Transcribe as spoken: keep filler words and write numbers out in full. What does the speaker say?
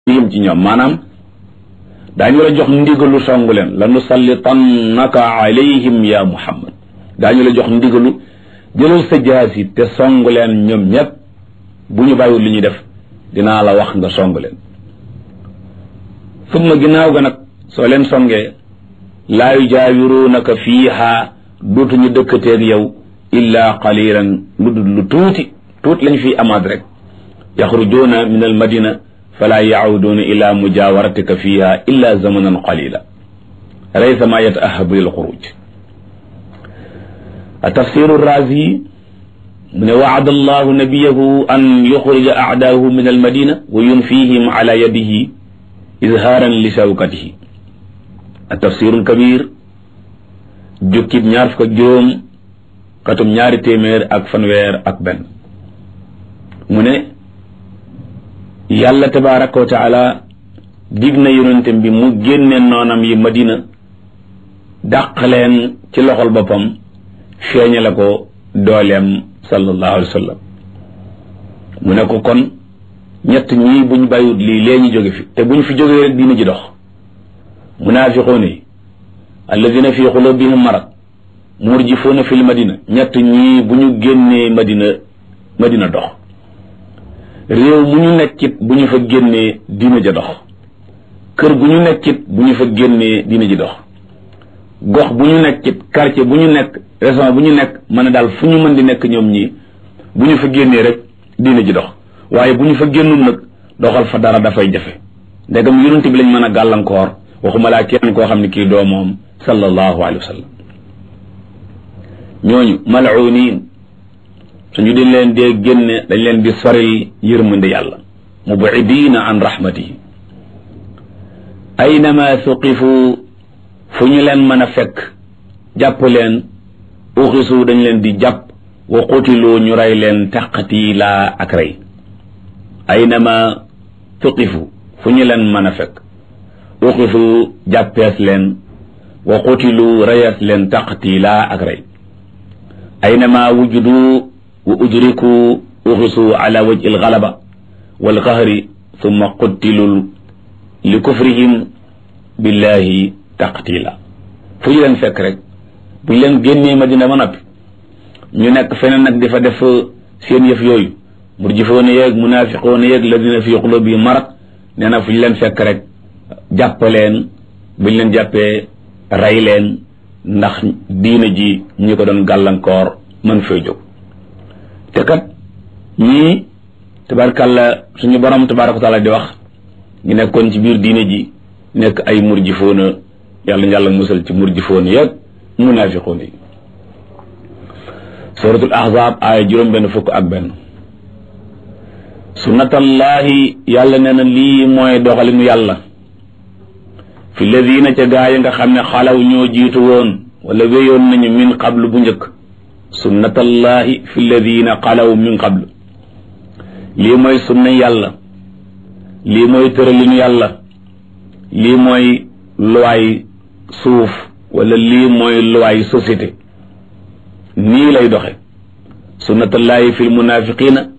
yim ci ñoom maanaam daañu la jox ndigalu songu leen la nusallitannaka alayhim ya muhammad daañu la jox ndigalu jëlal sa jaasi te songu leen ñoom ñépp bu ñu bàyyiwul li ñuy def dinaa la wax nga songu leen summa ginnaaw ga nag soo leen songee laa yujaawiruunaka fiiha dootuñu dëkkateeg yow illa qalilan lu dul lu tuuti tuuti lañ fiy amaat rek yaxrujuuna min al madina fala yacuduuna ila mujawaratika fiha illa zamanan qalila laysa ma yataahabu lil xuruj atafsiru razi mu ne wacada allahu nabiyahu an yuxrija acdaahu min almadina wa yunfihim ala yadihi izhaaran li shawkatihi atafsiru lkabir jukkib ñaar fukk ak juróom katum ñaari téeméer ak fanweer ak benn mu ne yàlla tabaraka wa taala dig na yonentam bi mu génne noonam yi madina dàq leen ci loxol boppam feeñale ko dooleem sallallahu alayhi wa sallam mu ne ko kon ñett ñii buñ bàyyiwut lii lee ñu jóge fi te buñ fi jógee rek diina ji dox munaafiquuna yi alladina fi qulubihim marad murjifuuna fil madina ñett ñii bu ñu génnee madina madina dox réew mu ñu nekkit bu ñu fa génnee diina ja dox kër gu ñu nekkit bu ñu fa génnee diina ji dox gox bu ñu nekkit quartier bu ñu nekk région bu ñu nekk mën a daal fu ñu mën di nekk ñoom ñii bu ñu fa génnee rek diina ji dox waaye bu ñu fa génnul nag doxal fa dara dafay jafe ndegam yonent bi lañ mën a gàllankoor waxuma laa kenn koo xam ne kii doo moom sallallahu alayhi wa sallam ñooñu mal'uuniin suñu di leen dee génne dañ leen di soril yërmande yàlla mubidiina an rahmatihi aynama suqifu fu ñu leen mën a fekk jàpp leen uxisu dañ leen di jàpp wa qutilu ñu rey leen taqtiila ak rey aynama suqifu fu ñu leen mën a fekk uxisu jàppees leen wa qutilu reyees leen taqtiila ak rey aynama wujudu wa udriku uxisu ala wajhi algalaba walqahri summa quttilu li kufrihim billahi taqtila fu ñu leen fekk rek bu ñu leen génnee madina ma noppi ñu nekk feneen nag dafa def seen yëf yooyu murjifoona yeeg munaafiqoona yeeg ladina fi qulubihim marad nee na fu ñu leen fekk rek jàpp leen bu ñu leen jàppee rey leen ndax diina ji ñi ko doon gàllankoor mën fay jóg te kat ñii tabarkàlla suñu borom tabaraka wa taala di wax ñu nekkoon ci biir diine ji nekk ay murjifoona yàlla yàlla musal ci murjifoona yeeg munaafiqoona yi suratul ahzab aaya juróom benn fukk ak benn sunnatallahi yàlla nee na lii mooy doxalinu yàlla fi ladina ca gaa yi nga xam ne xalaw ñoo jiitu woon wala wéyoon nañu min qablu bu njëkk sunnatallahi fi alladina xalaw min qablu lii mooy sunna yàlla lii mooy tëralinu yàlla lii mooy luwaay suuf wala lii mooy luwaay société nii lay doxe sunnatallahi fi lmunafiqina